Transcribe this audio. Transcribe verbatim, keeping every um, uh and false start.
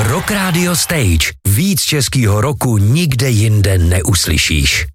Rock Radio Stage. Víc českýho roku nikde jinde neuslyšíš.